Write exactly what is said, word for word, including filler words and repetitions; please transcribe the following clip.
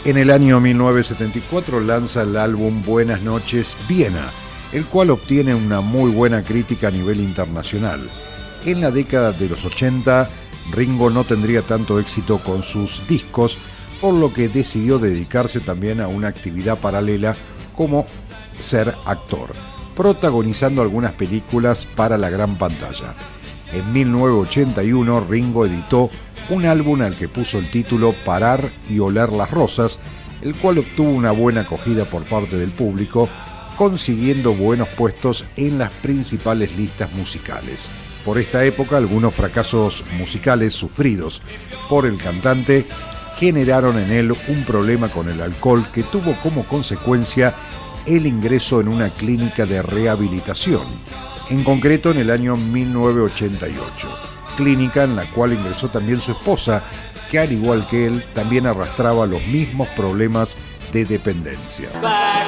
En el año mil novecientos setenta y cuatro lanza el álbum Buenas noches, Viena, el cual obtiene una muy buena crítica a nivel internacional. En la década de los ochenta, Ringo no tendría tanto éxito con sus discos, por lo que decidió dedicarse también a una actividad paralela como ser actor, protagonizando algunas películas para la gran pantalla. En mil novecientos ochenta y uno, Ringo editó un álbum al que puso el título Parar y oler las rosas, el cual obtuvo una buena acogida por parte del público, consiguiendo buenos puestos en las principales listas musicales. Por esta época, algunos fracasos musicales sufridos por el cantante generaron en él un problema con el alcohol que tuvo como consecuencia el ingreso en una clínica de rehabilitación, en concreto en el año mil novecientos ochenta y ocho, clínica en la cual ingresó también su esposa, que al igual que él también arrastraba los mismos problemas de dependencia.